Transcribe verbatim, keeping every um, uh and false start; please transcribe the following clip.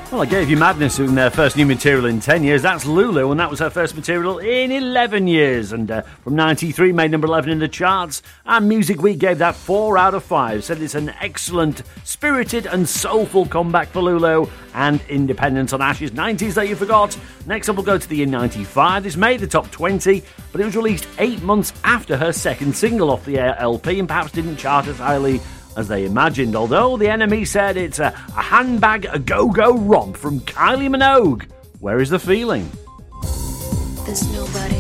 Well, I gave you Madness in their first new material in ten years. That's Lulu, and that was her first material in eleven years. And uh, from ninety-three, made number eleven in the charts. And Music Week gave that four out of five. Said it's an excellent, spirited and soulful comeback for Lulu. And Independence on Ash's nineties that you forgot. Next up, we'll go to the year ninety-five. This made the top twenty, but it was released eight months after her second single off the L P and perhaps didn't chart as highly as they imagined, although the Enemy said it's a, a handbag, a go-go romp from Kylie Minogue. Where is the feeling? There's nobody